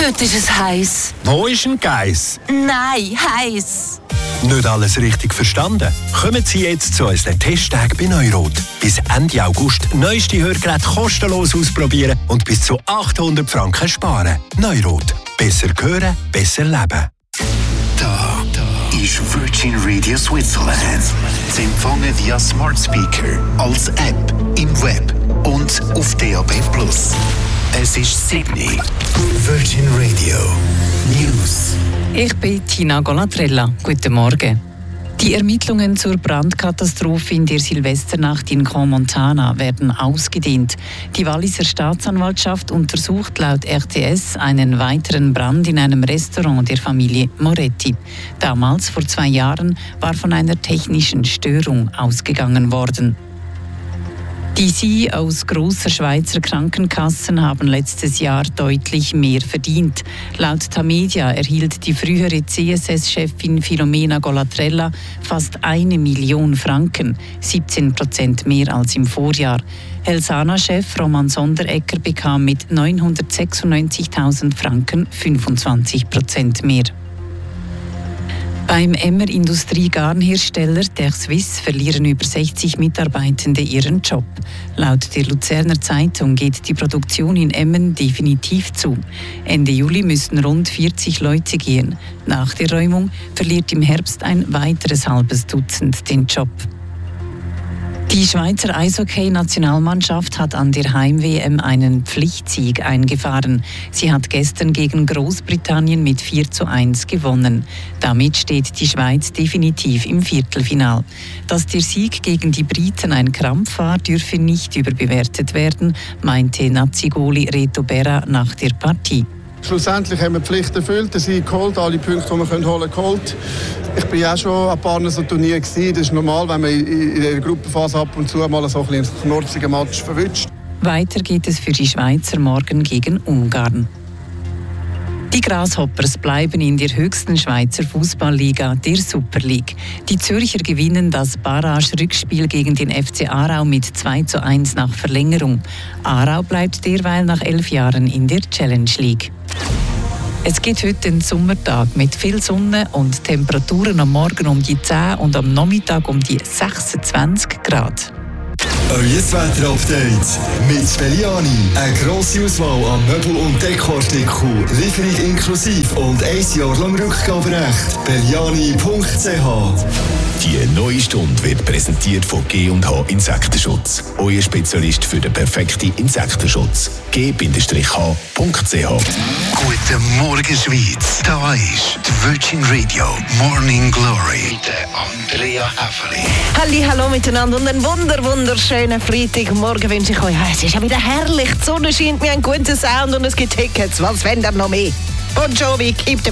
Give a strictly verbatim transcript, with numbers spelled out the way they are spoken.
Heute ist es heiß. Wo ist ein Geiss? Nein, heiß. Nicht alles richtig verstanden? Kommen Sie jetzt zu unseren Testtagen bei Neurot. Bis Ende August neueste Hörgeräte kostenlos ausprobieren und bis zu achthundert Franken sparen. Neurot. Besser hören, besser leben. Da, da ist Virgin Radio Switzerland. Sie empfangen via Smart Speaker, als App, im Web und auf D A B plus. Es ist Sydney. Virgin Radio News. Ich bin Tina Golatrella. Guten Morgen. Die Ermittlungen zur Brandkatastrophe in der Silvesternacht in Crans-Montana werden ausgedehnt. Die Walliser Staatsanwaltschaft untersucht laut R T S einen weiteren Brand in einem Restaurant der Familie Moretti. Damals, vor zwei Jahren, war von einer technischen Störung ausgegangen worden. Die C E Os grosser Schweizer Krankenkassen haben letztes Jahr deutlich mehr verdient. Laut Tamedia erhielt die frühere C S S-Chefin Filomena Golatrella fast eine Million Franken, siebzehn Prozent mehr als im Vorjahr. Helsana-Chef Roman Sonderegger bekam mit neunhundertsechsundneunzigtausend Franken fünfundzwanzig Prozent mehr. Beim Emmer Industrie-Garnhersteller der Swiss verlieren über sechzig Mitarbeitende ihren Job. Laut der Luzerner Zeitung geht die Produktion in Emmen definitiv zu. Ende Juli müssen rund vierzig Leute gehen. Nach der Räumung verliert im Herbst ein weiteres halbes Dutzend den Job. Die Schweizer Eishockey-Nationalmannschaft hat an der Heim-W M einen Pflichtsieg eingefahren. Sie hat gestern gegen Großbritannien mit vier zu eins gewonnen. Damit steht die Schweiz definitiv im Viertelfinal. Dass der Sieg gegen die Briten ein Krampf war, dürfe nicht überbewertet werden, meinte Nazi-Goalie Reto Berra nach der Partie. Schlussendlich haben wir die Pflicht erfüllt, den Sieg geholt, alle Punkte, die wir holen können, geholt. Ich war ja schon an ein paar so Turnieren gewesen. Das ist normal, wenn man in der Gruppenphase ab und zu mal so ein knorzigen Match verwünscht. Weiter geht es für die Schweizer morgen gegen Ungarn. Die Grasshoppers bleiben in der höchsten Schweizer Fußballliga, der Super League. Die Zürcher gewinnen das Barrage-Rückspiel gegen den F C Aarau mit zwei zu eins nach Verlängerung. Aarau bleibt derweil nach elf Jahren in der Challenge League. Es gibt heute einen Sommertag mit viel Sonne und Temperaturen am Morgen um die zehn und am Nachmittag um die sechsundzwanzig Grad. Euer Wetter-Update mit Belliani. Eine grosse Auswahl an Möbel- und Dekoartikeln. Lieferung inklusive und ein Jahr lang Rückgaberecht. Belliani punkt c h. Die neue Stunde wird präsentiert von G und H Insektenschutz. Euer Spezialist für den perfekten Insektenschutz. G H punkt c h. Guten Morgen, Schweiz. Da ist die Virgin Radio Morning Glory mit Andrea Häfeli. Halli, hallo miteinander und einen wunder, wunderschönen Freitagmorgen wünsche ich euch. Es ist ja wieder herrlich, die Sonne scheint, mir einen guten Sound und es gibt Tickets. Was wollen ihr noch mehr? Bon Jovi, keep the